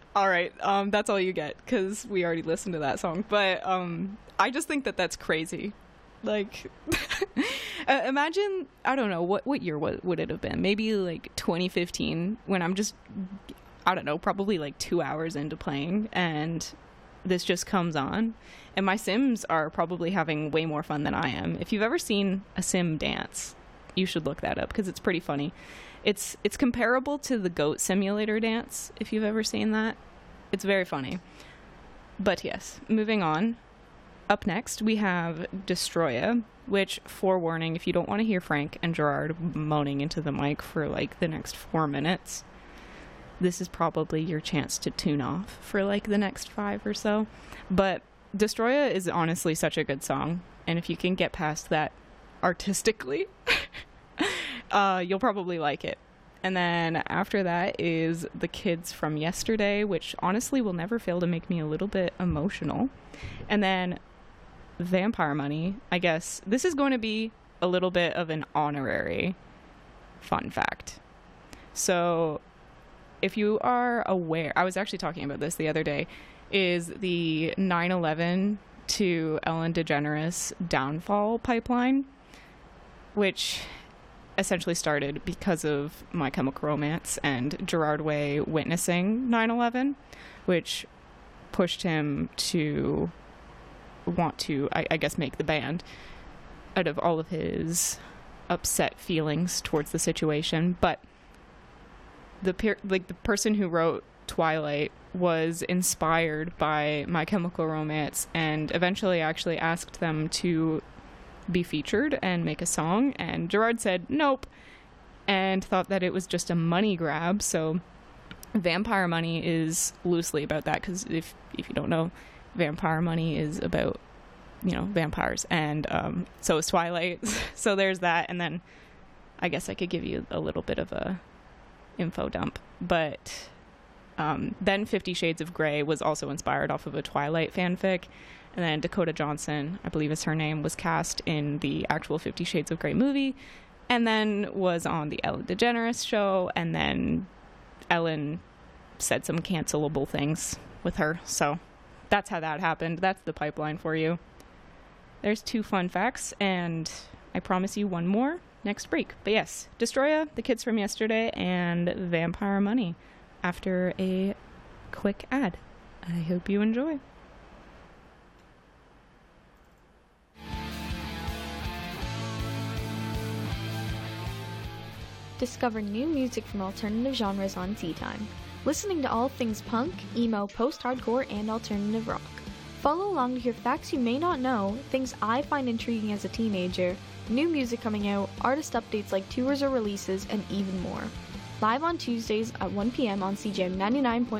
All right, that's all you get because we already listened to that song. But I just think that that's crazy. Like, imagine, I don't know, what year would it have been? Maybe like 2015 when I'm just, I don't know, probably like 2 hours into playing and this just comes on. And my Sims are probably having way more fun than I am. If you've ever seen a Sim dance, you should look that up because it's pretty funny. It's comparable to the Goat Simulator dance, if you've ever seen that. It's very funny. But yes, moving on. Up next, we have Destroya, which, forewarning, if you don't want to hear Frank and Gerard moaning into the mic for like the next 4 minutes, this is probably your chance to tune off for like the next 5 or so. But Destroya is honestly such a good song, and if you can get past that artistically, you'll probably like it. And then after that is The Kids from Yesterday, which honestly will never fail to make me a little bit emotional. And then Vampire Money. I guess this is going to be a little bit of an honorary fun fact. So if you are aware, I was actually talking about this the other day, is the 9/11 to Ellen DeGeneres downfall pipeline, which essentially started because of My Chemical Romance and Gerard Way witnessing 9/11, which pushed him to want to, I guess, make the band out of all of his upset feelings towards the situation. But the person who wrote Twilight was inspired by My Chemical Romance and eventually actually asked them to be featured and make a song, and Gerard said nope and thought that it was just a money grab. So Vampire Money is loosely about that, because if you don't know, Vampire Money is about, you know, vampires, and so is Twilight. So there's that. And then I guess I could give you a little bit of a info dump, but then 50 Shades of Grey was also inspired off of a Twilight fanfic, and then Dakota Johnson, I believe is her name, was cast in the actual 50 Shades of Grey movie, and then was on the Ellen DeGeneres show, and then Ellen said some cancelable things with her. So that's how that happened. That's the pipeline for you. There's 2 fun facts, and I promise you one more next break. But yes, Destroya, The Kids from Yesterday, and Vampire Money after a quick ad. I hope you enjoy. Discover new music from alternative genres on Tea Time. Listening to all things punk, emo, post-hardcore, and alternative rock. Follow along to hear facts you may not know, things I find intriguing as a teenager, new music coming out, artist updates like tours or releases, and even more. Live on Tuesdays at 1 p.m. on CJM 99.1